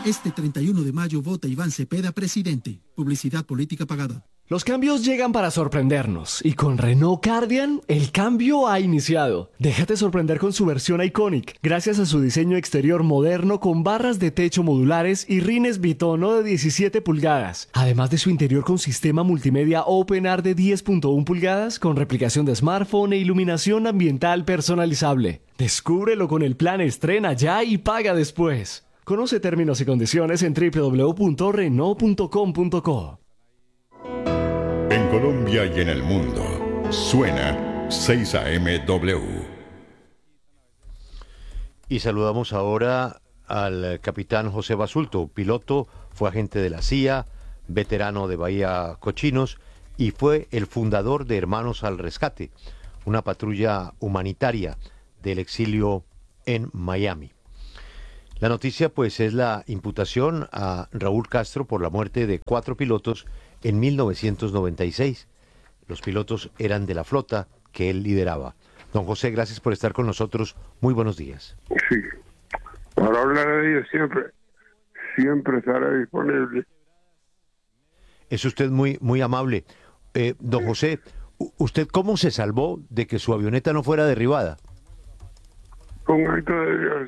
Este 31 de mayo vota Iván Cepeda presidente. Publicidad política pagada. Los cambios llegan para sorprendernos y con Renault Cardian el cambio ha iniciado. Déjate sorprender con su versión Iconic, gracias a su diseño exterior moderno con barras de techo modulares y rines bitono de 17 pulgadas, además de su interior con sistema multimedia OpenAir de 10.1 pulgadas con replicación de smartphone e iluminación ambiental personalizable. Descúbrelo con el plan Estrena ya y paga después. Conoce términos y condiciones en www.renault.com.co. En Colombia y en el mundo, suena 6AMW. Y saludamos ahora al capitán José Basulto, piloto, fue agente de la CIA, veterano de Bahía Cochinos y fue el fundador de Hermanos al Rescate, una patrulla humanitaria del exilio en Miami. La noticia pues es la imputación a Raúl Castro por la muerte de 4 pilotos en 1996. Los pilotos eran de la flota que él lideraba. Don José, gracias por estar con nosotros. Muy buenos días. Sí, para hablar de ellos siempre estaré disponible. Es usted muy amable. Don José, ¿usted cómo se salvó de que su avioneta no fuera derribada? Con acto de Dios.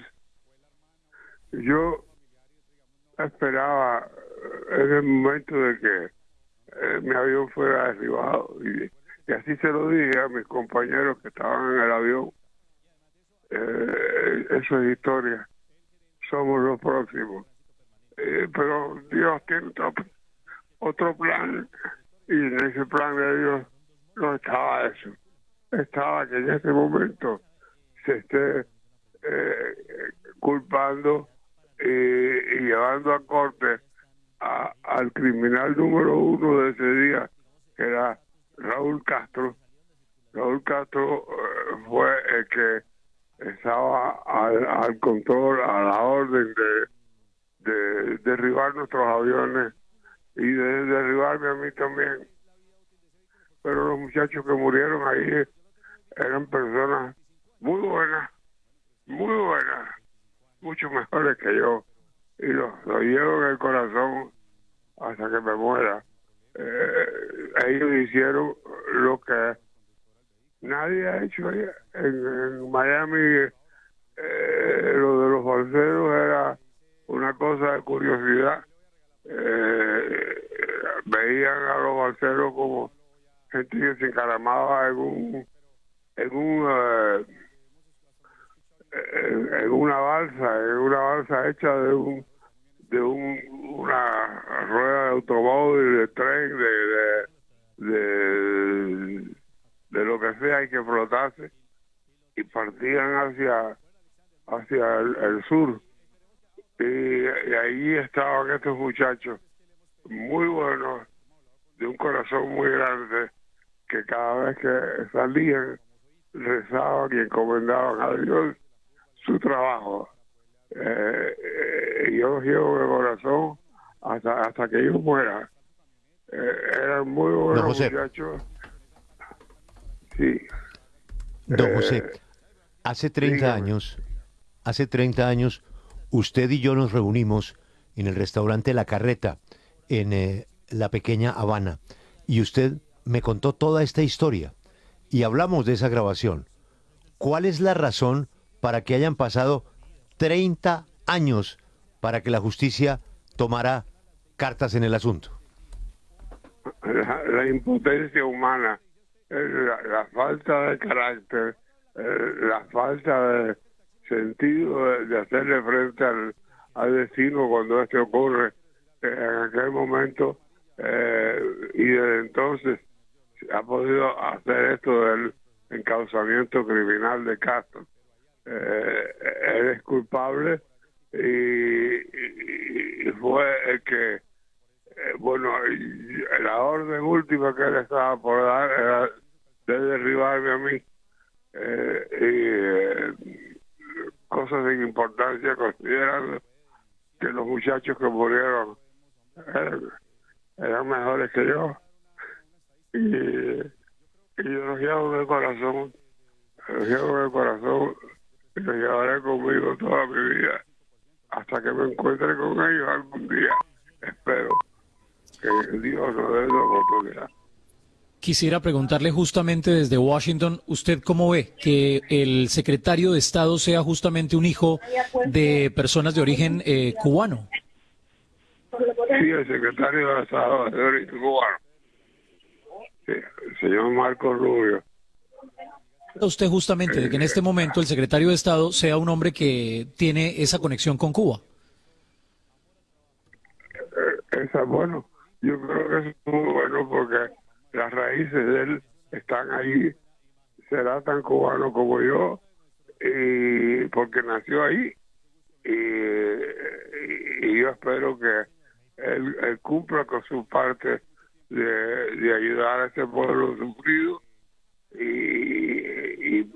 Yo esperaba en el momento de que mi avión fuera derribado y así se lo dije a mis compañeros que estaban en el avión. Eso es historia. Somos los próximos. Pero Dios tiene otro plan y en ese plan de Dios no estaba eso. Estaba que en ese momento se esté culpando y llevando a corte al criminal número 1 de ese día, que era Raúl Castro. Raúl Castro fue el que estaba al control, a la orden de derribar nuestros aviones y de derribarme a mí también. Pero los muchachos que murieron ahí eran personas muy buenas, mucho mejores que yo, y lo llevo en el corazón hasta que me muera. Ellos hicieron lo que nadie ha hecho allá. En Miami lo de los balseros era una cosa de curiosidad. Veían a los balseros como gente que se encaramaba en una balsa hecha de una rueda de automóvil, de tren, de lo que sea, y que flotase, y partían hacia el sur, y ahí estaban estos muchachos muy buenos, de un corazón muy grande, que cada vez que salían rezaban y encomendaban a Dios su trabajo. Yo los llevo de corazón hasta que yo muera. Eran muy buenos muchachos. Sí. Don José, hace 30 años, usted y yo nos reunimos en el restaurante La Carreta, en la pequeña Habana, y usted me contó toda esta historia, y hablamos de esa grabación. ¿Cuál es la razón para que hayan pasado 30 años para que la justicia tomara cartas en el asunto? La impotencia humana, la falta de carácter, la falta de sentido de hacerle frente al destino cuando esto ocurre en aquel momento, y desde entonces ha podido hacer esto del encauzamiento criminal de Castro. Él es culpable y fue el que, la orden última que él estaba por dar era de derribarme a mí, cosas sin importancia, considerando que los muchachos que murieron eran mejores que yo, y yo los llevo en el corazón, y los llevaré conmigo toda mi vida hasta que me encuentre con ellos algún día. Espero que Dios nos dé la oportunidad. Quisiera preguntarle justamente desde Washington, ¿usted cómo ve que el secretario de Estado sea justamente un hijo de personas de origen cubano? Sí, el secretario de Estado de origen cubano. Sí, el señor Marco Rubio. ¿Usted justamente de que en este momento el secretario de Estado sea un hombre que tiene esa conexión con Cuba? Bueno, yo creo que es muy bueno porque las raíces de él están ahí. Será tan cubano como yo, y porque nació ahí. Y yo espero que él cumpla con su parte de ayudar a este pueblo sufrido y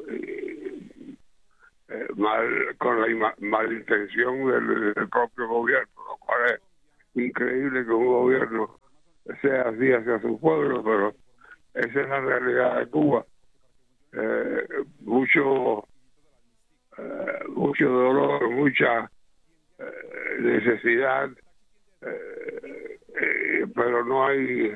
con la malintención del propio gobierno, lo cual es increíble que un gobierno sea así hacia su pueblo, pero esa es la realidad de Cuba. Mucho dolor, mucha necesidad, pero no hay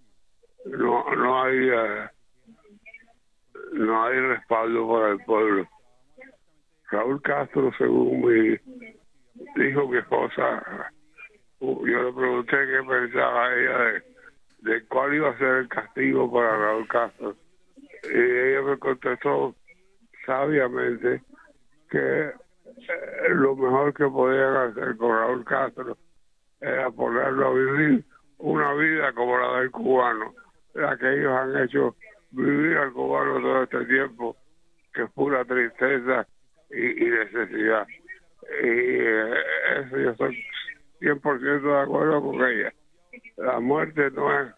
respaldo para el pueblo. Raúl Castro, según dijo mi esposa, yo le pregunté qué pensaba ella de cuál iba a ser el castigo para Raúl Castro, y ella me contestó sabiamente que lo mejor que podían hacer con Raúl Castro era ponerlo a vivir una vida como la del cubano, la que ellos han hecho vivir al cubano todo este tiempo, que es pura tristeza y necesidad. Y eso yo estoy 100% de acuerdo con ella. La muerte no es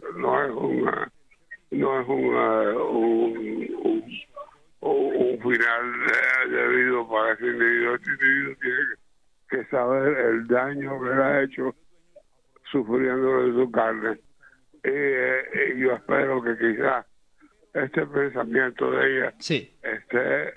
un final debido para ese individuo. Este individuo tiene que saber el daño que le ha hecho sufriendo de su carne. Y yo espero que quizás este pensamiento de ella esté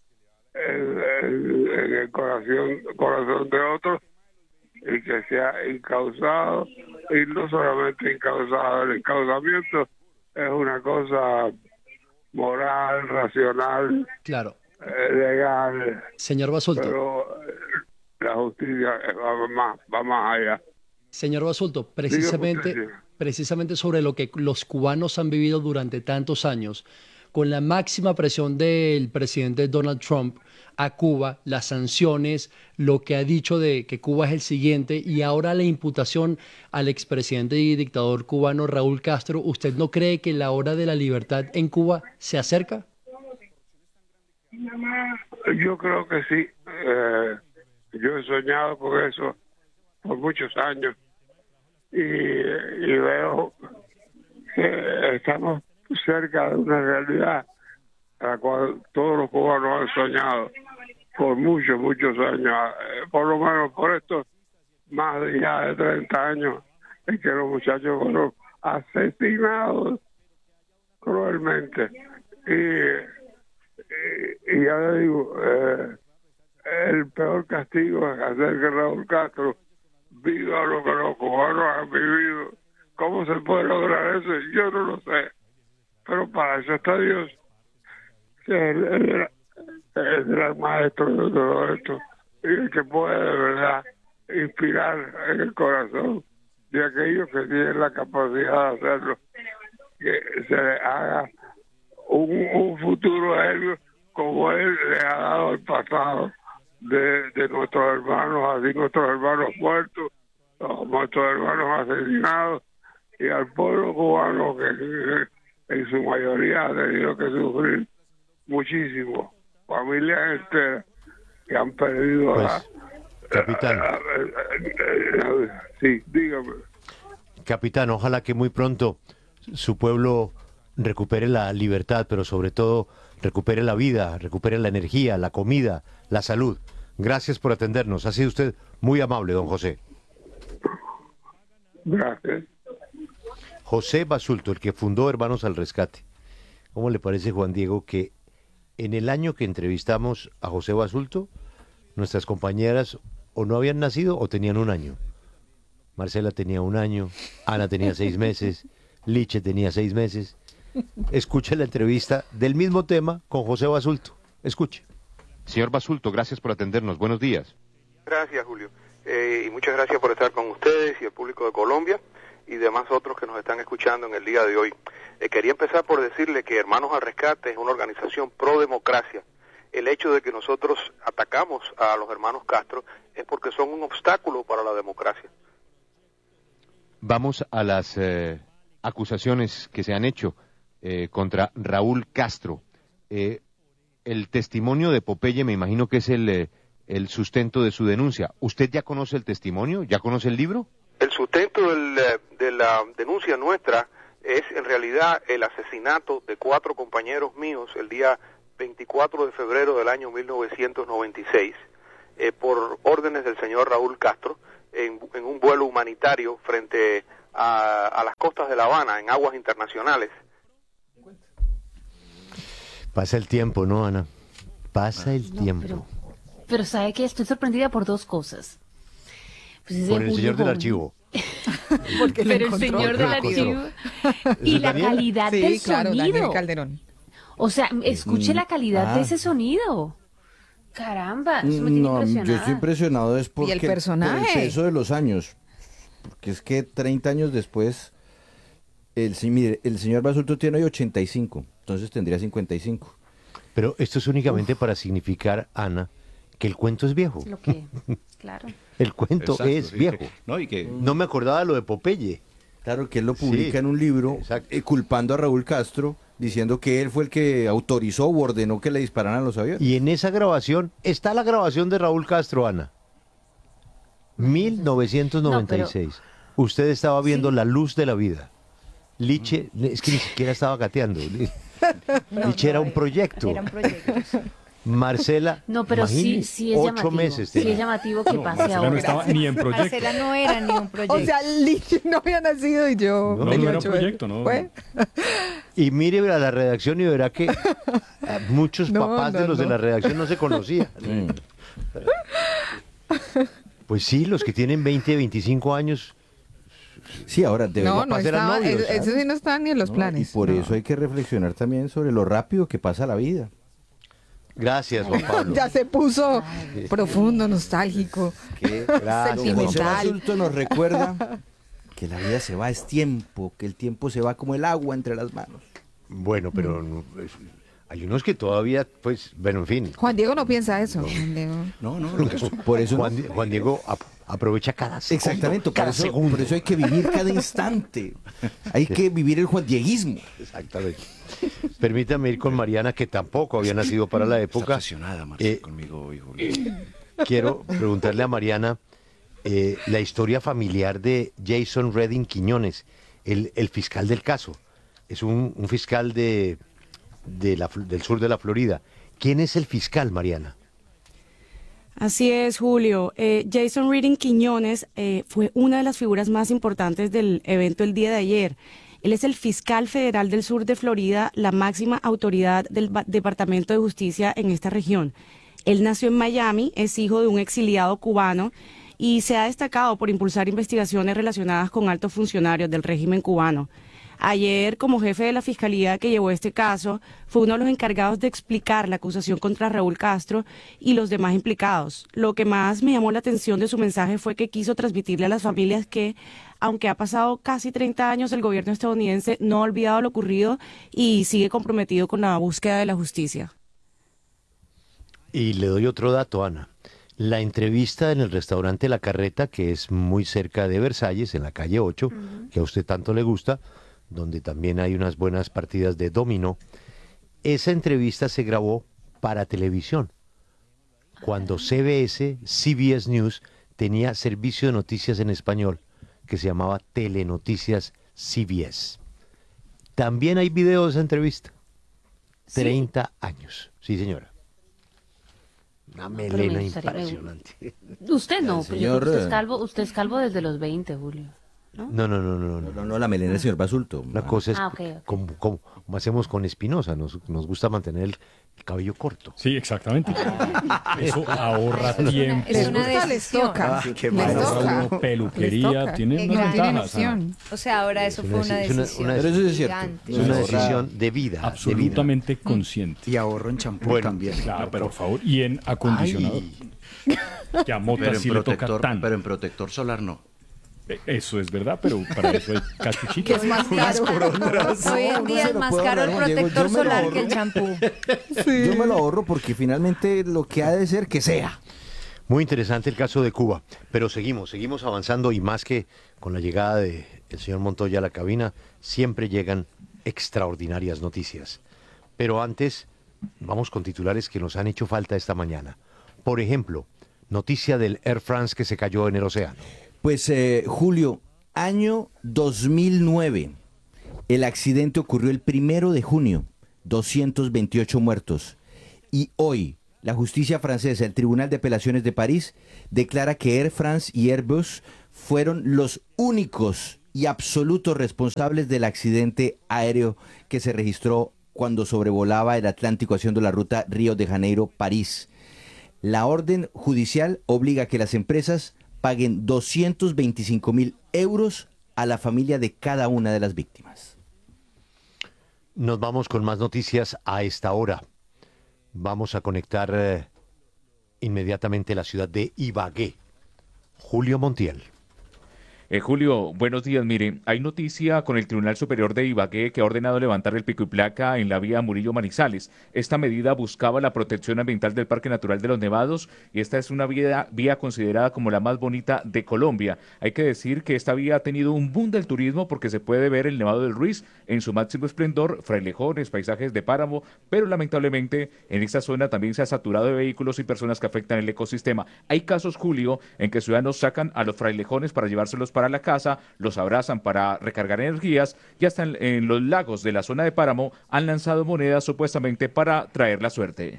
en el corazón de otros, y que sea incausado, y no solamente incausado. El encausamiento es una cosa moral, racional, claro, legal, señor Basulto, pero la justicia va más allá. Señor Basulto, precisamente sobre lo que los cubanos han vivido durante tantos años, con la máxima presión del presidente Donald Trump a Cuba, las sanciones, lo que ha dicho de que Cuba es el siguiente, y ahora la imputación al expresidente y dictador cubano Raúl Castro, ¿usted no cree que la hora de la libertad en Cuba se acerca? Yo creo que sí. Yo he soñado con eso por muchos años, y veo que estamos cerca de una realidad a la cual todos los cubanos han soñado por muchos años, por lo menos por estos más de 30 años, en que los muchachos fueron asesinados cruelmente. Y ya le digo, el peor castigo es hacer que Raúl Castro viva lo que los cubanos han vivido. ¿Cómo se puede lograr eso? Yo no lo sé, pero para eso está Dios, que es el gran maestro de todo esto, y el que puede de verdad inspirar en el corazón de aquellos que tienen la capacidad de hacerlo, que se le haga un futuro a ellos como él le ha dado al pasado de nuestros hermanos, así nuestros hermanos muertos, nuestros hermanos asesinados, y al pueblo cubano que en su mayoría ha tenido que sufrir muchísimo, familias enteras que han perdido capitán. Sí, dígame. Capitán, ojalá que muy pronto su pueblo recupere la libertad, pero sobre todo recupere la vida, recupere la energía, la comida, la salud. Gracias por atendernos. Ha sido usted muy amable, don José. Gracias. José Basulto, el que fundó Hermanos al Rescate. ¿Cómo le parece, Juan Diego, que en el año que entrevistamos a José Basulto, nuestras compañeras o no habían nacido o tenían 1 año. Marcela tenía 1 año, Ana tenía 6 meses, Liche tenía 6 meses. Escuche la entrevista del mismo tema con José Basulto. Escuche. Señor Basulto, gracias por atendernos. Buenos días. Gracias, Julio. Y muchas gracias por estar con ustedes y el público de Colombia y demás otros que nos están escuchando en el día de hoy. Quería empezar por decirle que Hermanos al Rescate es una organización pro democracia. El hecho de que nosotros atacamos a los hermanos Castro es porque son un obstáculo para la democracia. Vamos a las acusaciones que se han hecho contra Raúl Castro. El testimonio de Popeye me imagino que es el sustento de su denuncia. ¿Usted ya conoce el testimonio? ¿Ya conoce el libro? El sustento de la denuncia nuestra es en realidad el asesinato de 4 compañeros míos el día 24 de febrero del año 1996 por órdenes del señor Raúl Castro en un vuelo humanitario frente a las costas de La Habana en aguas internacionales. Pasa el tiempo, ¿no, Ana? Pasa el tiempo. Pero ¿sabe qué? Estoy sorprendida por 2 cosas. Pues por el señor del archivo. Pero el señor del archivo y la calidad del sonido. Daniel Calderón. O sea, escuche la calidad de ese sonido. Caramba, eso me tiene impresionada. Yo estoy impresionado es porque ¿Y el personaje? Por el peso de los años. Porque es que 30 años después, el señor Basulto tiene hoy 85, entonces tendría 55. Pero esto es únicamente para significar, Ana, que el cuento es viejo. Lo que, claro. El cuento es viejo. No me acordaba de lo de Popeye. Claro, que él lo publica en un libro culpando a Raúl Castro, diciendo que él fue el que autorizó o ordenó que le dispararan a los aviones. Y en esa grabación está la grabación de Raúl Castro, Ana. 1996. Usted estaba viendo La Luz de la Vida. Liche, es que ni siquiera estaba gateando. Liche era un proyecto. Era un proyecto. Marcela, no, pero sí es 8 llamativo. meses. Sí es llamativo que pase Marcela ahora. no estaba ni en proyecto. Marcela no era ni un proyecto. O sea, Liche no había nacido y yo... No era un proyecto, ¿no? ¿Fue? Y mire a la redacción y verá que muchos papás de los de la redacción no se conocían. Pues sí, los que tienen 20, 25 años... Sí, ahora de No, verdad no estaba, eso sí no estaba ni en los planes. Y por eso hay que reflexionar también sobre lo rápido que pasa la vida. Gracias, Juan Pablo. Ya se puso profundo, nostálgico, Gracias. José sentimental. Basulto nos recuerda que la vida se va, es tiempo, que el tiempo se va como el agua entre las manos. Bueno, pero hay unos que todavía, pues, bueno, en fin. Juan Diego no piensa eso. Juan Diego. No, por eso Juan Diego aprovecha cada segundo. Exactamente, cada segundo. por eso hay que vivir cada instante. Hay que vivir el juandieguismo. Exactamente. Permítame ir con Mariana, que tampoco había nacido para la época. Está obsesionada, Marcela, conmigo hoy, Julio. Quiero preguntarle a Mariana la historia familiar de Jason Redding Quiñones, el fiscal del caso. Es un fiscal del sur de la Florida. ¿Quién es el fiscal, Mariana? Así es, Julio. Jason Redding Quiñones fue una de las figuras más importantes del evento el día de ayer. Él es el fiscal federal del sur de Florida, la máxima autoridad del Departamento de Justicia en esta región. Él nació en Miami, es hijo de un exiliado cubano y se ha destacado por impulsar investigaciones relacionadas con altos funcionarios del régimen cubano. Ayer, como jefe de la fiscalía que llevó este caso, fue uno de los encargados de explicar la acusación contra Raúl Castro y los demás implicados. Lo que más me llamó la atención de su mensaje fue que quiso transmitirle a las familias que, aunque ha pasado casi 30 años, el gobierno estadounidense no ha olvidado lo ocurrido y sigue comprometido con la búsqueda de la justicia. Y le doy otro dato, Ana. La entrevista en el restaurante La Carreta, que es muy cerca de Versalles, en la calle 8, que a usted tanto le gusta, donde también hay unas buenas partidas de dominó, esa entrevista se grabó para televisión, cuando CBS News tenía servicio de noticias en español, que se llamaba Telenoticias CBS. También hay video de esa entrevista. ¿Sí? 30 años. Sí, señora. Una melena impresionante. Usted no, señor... usted es calvo desde los 20, Julio. No, la melena del señor Basulto. Una cosa es okay. como hacemos con Espinosa, nos gusta mantener el cabello corto. Sí, exactamente. Eso ahorra tiempo. Es una decisión. Peluquería, tiene unas ventajas. O sea, ahora eso fue una decisión. Pero eso es cierto. Es una decisión de vida. Absolutamente consciente. Y ahorro en champú también. Claro, pero por favor. Y en acondicionador. Que a Mota sí le toca tan. Pero en protector solar no. Eso es verdad, pero para eso hay cachuchitas. Que es más caro. Hoy en día es más caro el protector solar que el champú. Sí. Yo me lo ahorro porque finalmente lo que ha de ser que sea. Muy interesante el caso de Cuba, pero seguimos avanzando y más que con la llegada del señor Montoya a la cabina, siempre llegan extraordinarias noticias. Pero antes, vamos con titulares que nos han hecho falta esta mañana. Por ejemplo, noticia del Air France que se cayó en el océano. Pues Julio, año 2009, el accidente ocurrió el 1 de junio, 228 muertos. Y hoy, la justicia francesa, el Tribunal de Apelaciones de París, declara que Air France y Airbus fueron los únicos y absolutos responsables del accidente aéreo que se registró cuando sobrevolaba el Atlántico haciendo la ruta Río de Janeiro-París. La orden judicial obliga a que las empresas paguen 225.000 euros a la familia de cada una de las víctimas. Nos vamos con más noticias a esta hora. Vamos a conectar inmediatamente la ciudad de Ibagué. Julio Montiel. Julio, buenos días. Mire, hay noticia con el Tribunal Superior de Ibagué que ha ordenado levantar el pico y placa en la vía Murillo-Manizales. Esta medida buscaba la protección ambiental del Parque Natural de los Nevados y esta es una vía considerada como la más bonita de Colombia. Hay que decir que esta vía ha tenido un boom del turismo porque se puede ver el Nevado del Ruiz en su máximo esplendor, frailejones, paisajes de páramo, pero lamentablemente en esta zona también se ha saturado de vehículos y personas que afectan el ecosistema. Hay casos, Julio, en que ciudadanos sacan a los frailejones para llevárselos para la casa, los abrazan para recargar energías y hasta en los lagos de la zona de Páramo han lanzado monedas supuestamente para traer la suerte.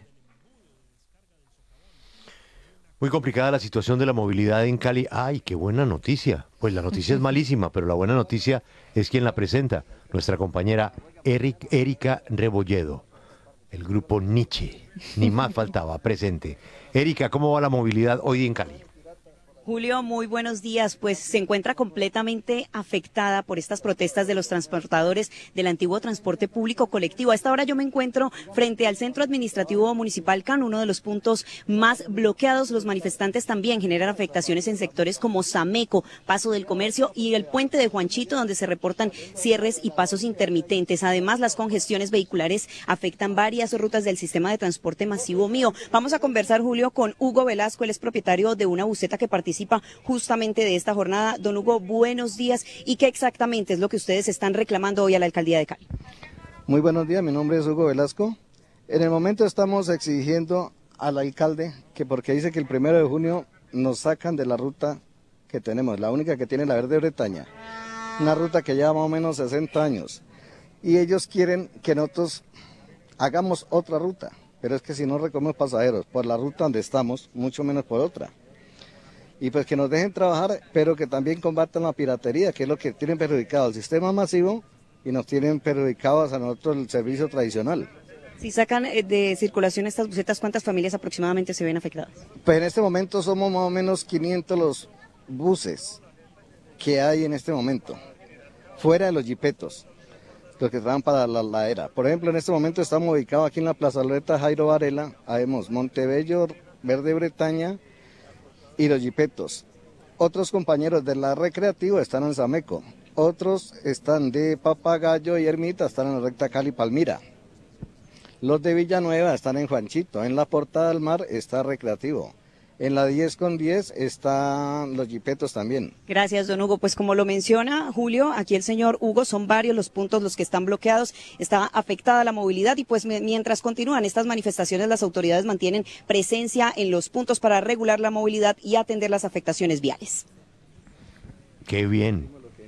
Muy complicada la situación de la movilidad en Cali. ¡Ay, qué buena noticia! Pues la noticia es malísima, pero la buena noticia es quien la presenta, nuestra compañera Erika Rebolledo, el grupo Nietzsche. Ni más faltaba, presente. Erika, ¿cómo va la movilidad hoy en Cali? Julio, muy buenos días. Pues se encuentra completamente afectada por estas protestas de los transportadores del antiguo transporte público colectivo. A esta hora yo me encuentro frente al Centro Administrativo Municipal CAN, uno de los puntos más bloqueados. Los manifestantes también generan afectaciones en sectores como Sameco, Paso del Comercio y el Puente de Juanchito, donde se reportan cierres y pasos intermitentes. Además, las congestiones vehiculares afectan varias rutas del sistema de transporte masivo mío. Vamos a conversar, Julio, con Hugo Velasco. Él es propietario de una buseta que participa justamente de esta jornada. Don Hugo, buenos días. ¿Y qué exactamente es lo que ustedes están reclamando hoy a la Alcaldía de Cali? Muy buenos días, mi nombre es Hugo Velasco. En el momento estamos exigiendo al alcalde que, porque dice que el 1 de junio nos sacan de la ruta que tenemos, la única que tiene la Verde Bretaña, una ruta que lleva más o menos 60 años, y ellos quieren que nosotros hagamos otra ruta, pero es que si no recogemos pasajeros por la ruta donde estamos, mucho menos por otra. Y pues que nos dejen trabajar, pero que también combatan la piratería, que es lo que tienen perjudicado al sistema masivo y nos tienen perjudicados a nosotros el servicio tradicional. Si sacan de circulación estas busetas, ¿cuántas familias aproximadamente se ven afectadas? Pues en este momento somos más o menos 500 los buses que hay en este momento, fuera de los jipetos, los que traen para la era. Por ejemplo, en este momento estamos ubicados aquí en la plazoleta Jairo Varela, vemos Montebello, Verde Bretaña y los jipetos. Otros compañeros de la Recreativo están en Sameco, otros están de Papagayo y Ermita, están en la recta Cali-Palmira. Los de Villanueva están en Juanchito, en la Portada del Mar está Recreativo. En la 10 con 10 están los jipetos también. Gracias, don Hugo. Pues como lo menciona Julio, aquí el señor Hugo, son varios los puntos los que están bloqueados, está afectada la movilidad y pues mientras continúan estas manifestaciones, las autoridades mantienen presencia en los puntos para regular la movilidad y atender las afectaciones viales. Qué bien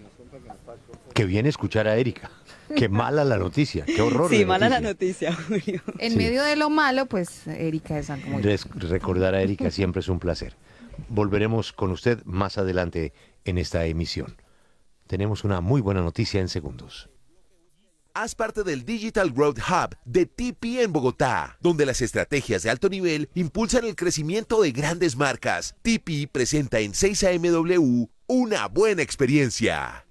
escuchar a Erika. Qué mala la noticia, qué horror. Sí, mala la noticia, Julio. En medio de lo malo, pues Erika es algo muy bueno. Recordar a Erika siempre es un placer. Volveremos con usted más adelante en esta emisión. tenemos una muy buena noticia en segundos. Haz parte del Digital Growth Hub de TP en Bogotá, donde las estrategias de alto nivel impulsan el crecimiento de grandes marcas. TP presenta en 6 AMW una buena experiencia.